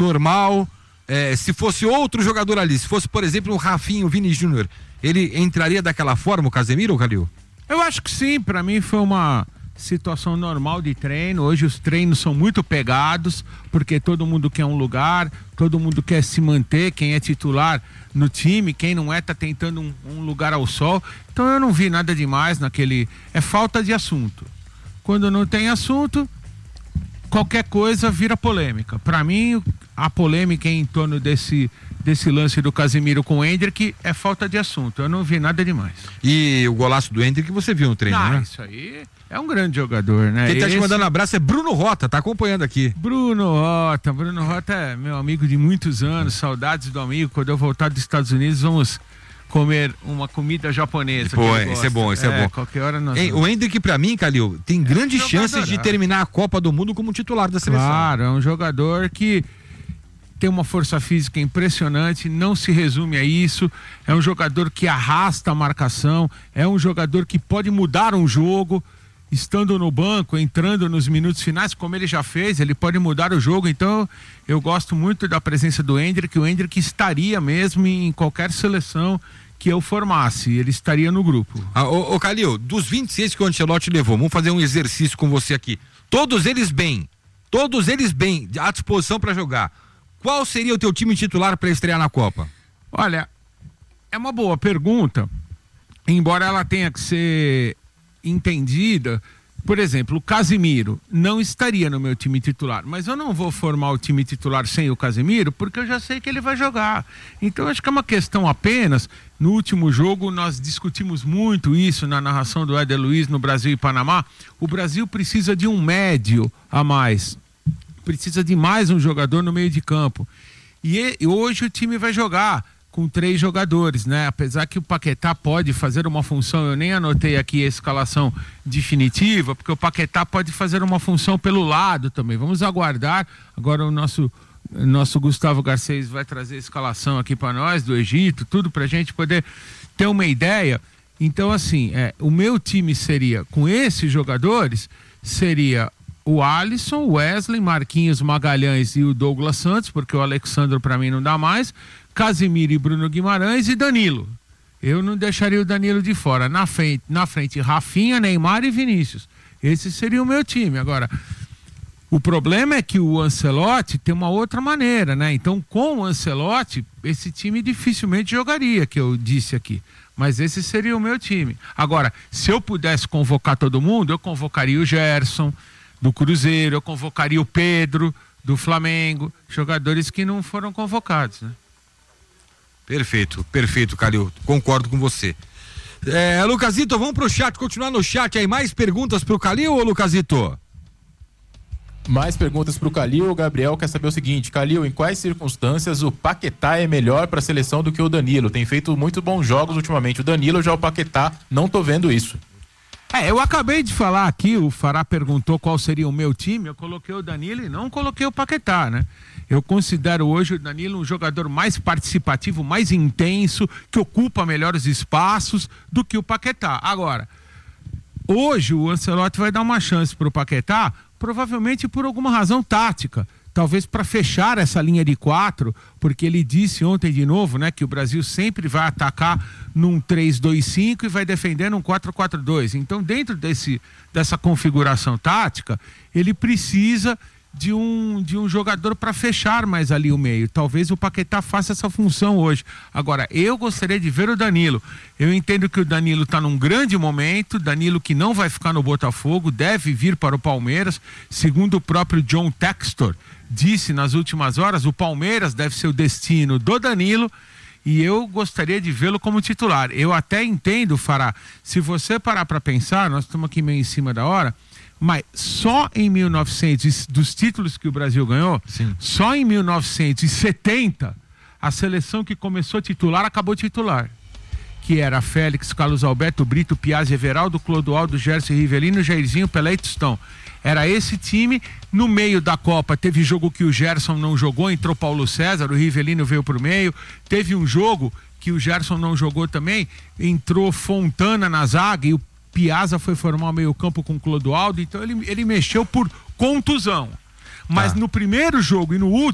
normal. Se fosse outro jogador ali, se fosse, por exemplo, o Rafinha, o Vini Júnior, ele entraria daquela forma, o Casemiro, ou Calil? Eu acho que sim, pra mim foi uma situação normal de treino. Hoje os treinos são muito pegados, porque todo mundo quer um lugar, todo mundo quer se manter, quem é titular no time, quem não é tá tentando um lugar ao sol. Então eu não vi nada demais naquele... É falta de assunto. Quando não tem assunto, qualquer coisa vira polêmica. Pra mim, a polêmica em torno desse lance do Casemiro com o Endrick é falta de assunto. Eu não vi nada demais. E o golaço do Endrick você viu no treino, né? Isso aí é um grande jogador, né? Quem tá te mandando um abraço é Bruno Rota, tá acompanhando aqui. Bruno Rota é meu amigo de muitos anos, saudades do amigo. Quando eu voltar dos Estados Unidos, vamos comer uma comida japonesa. Pô, isso é bom, isso é bom. Qualquer hora nós o Endrick, pra mim, Calil, tem grandes chances de terminar a Copa do Mundo como titular da seleção. Claro, é um jogador que tem uma força física impressionante, não se resume a isso, é um jogador que arrasta a marcação, é um jogador que pode mudar um jogo, estando no banco, entrando nos minutos finais, como ele já fez, ele pode mudar o jogo. Então eu gosto muito da presença do Endrick. O Endrick estaria mesmo em qualquer seleção que eu formasse, ele estaria no grupo. Ô Calil, dos 26 que o Ancelotti levou, vamos fazer um exercício com você aqui, todos eles bem, à disposição para jogar. Qual seria o teu time titular para estrear na Copa? Olha, é uma boa pergunta, embora ela tenha que ser entendida. Por exemplo, o Casemiro não estaria no meu time titular, mas eu não vou formar o time titular sem o Casemiro, porque eu já sei que ele vai jogar. Então acho que é uma questão apenas. No último jogo nós discutimos muito isso na narração do Éder Luiz no Brasil e Panamá. O Brasil precisa de um médio a mais, precisa de mais um jogador no meio de campo. E hoje o time vai jogar com 3 jogadores, né? Apesar que o Paquetá pode fazer uma função, eu nem anotei aqui a escalação definitiva, porque o Paquetá pode fazer uma função pelo lado também. Vamos aguardar. Agora o nosso Gustavo Garcês vai trazer a escalação aqui para nós, do Egito, tudo pra gente poder ter uma ideia. Então, assim, o meu time seria, com esses jogadores, seria o Alisson, o Wesley, Marquinhos, Magalhães e o Douglas Santos, porque o Alexandre para mim não dá mais, Casemiro e Bruno Guimarães e Danilo. Eu não deixaria o Danilo de fora. Na frente Rafinha, Neymar e Vinícius. Esse seria o meu time. Agora, o problema é que o Ancelotti tem uma outra maneira, né? Então, com o Ancelotti, esse time dificilmente jogaria, que eu disse aqui. Mas esse seria o meu time. Agora, se eu pudesse convocar todo mundo, eu convocaria o Gerson do Cruzeiro, eu convocaria o Pedro do Flamengo, jogadores que não foram convocados, né? Perfeito, Calil, concordo com você. Lucasito, vamos pro chat, continuar no chat aí, mais perguntas pro Calil, ou Lucasito? Mais perguntas pro Calil. O Gabriel quer saber o seguinte: Calil, em quais circunstâncias o Paquetá é melhor para a seleção do que o Danilo? Tem feito muito bons jogos ultimamente, o Danilo, já o Paquetá, não tô vendo isso. Eu acabei de falar aqui, o Fará perguntou qual seria o meu time, eu coloquei o Danilo e não coloquei o Paquetá, né? Eu considero hoje o Danilo um jogador mais participativo, mais intenso, que ocupa melhores espaços do que o Paquetá. Agora, hoje o Ancelotti vai dar uma chance para o Paquetá, provavelmente por alguma razão tática. Talvez para fechar essa linha de 4, porque ele disse ontem de novo, né, que o Brasil sempre vai atacar num 3-2-5 e vai defender num 4-4-2. Então, dentro dessa configuração tática, ele precisa de um jogador para fechar mais ali o meio. Talvez o Paquetá faça essa função hoje. Agora, eu gostaria de ver o Danilo. Eu entendo que o Danilo está num grande momento, Danilo que não vai ficar no Botafogo, deve vir para o Palmeiras, segundo o próprio John Textor disse nas últimas horas, o Palmeiras deve ser o destino do Danilo, e eu gostaria de vê-lo como titular. Eu até entendo, Fará, se você parar para pensar, nós estamos aqui meio em cima da hora, mas só em 1900, dos títulos que o Brasil ganhou, sim, só em 1970, a seleção que começou titular acabou titular. Que era Félix, Carlos Alberto, Brito, Piazzi, Everaldo, Clodoaldo, Gerson, Rivelino, Jairzinho, Pelé e Tostão. Era esse time. No meio da Copa teve jogo que o Gerson não jogou, entrou Paulo César, o Rivelino veio pro meio. Teve um jogo que o Gerson não jogou também, entrou Fontana na zaga e o Piazza foi formar o meio-campo com o Clodoaldo. Então ele mexeu por contusão. Mas no primeiro jogo e no último